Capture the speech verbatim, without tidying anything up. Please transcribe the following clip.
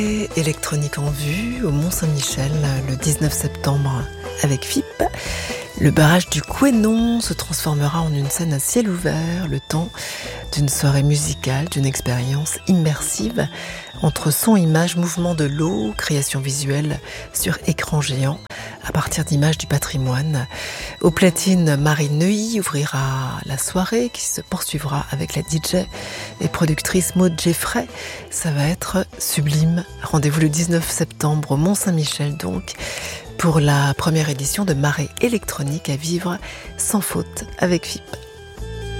Électronique en vue au Mont-Saint-Michel le dix-neuf septembre avec F I P. Le barrage du Couesnon se transformera en une scène à ciel ouvert, le temps d'une soirée musicale, d'une expérience immersive entre son, image, mouvement de l'eau, création visuelle sur écran géant à partir d'images du patrimoine. Au platine, Marie Neuilly ouvrira la soirée qui se poursuivra avec la D J et productrice Maud Jeffrey. Ça va être sublime. Rendez-vous le dix-neuf septembre au Mont-Saint-Michel donc pour la première édition de Marée électronique à vivre sans faute avec F I P.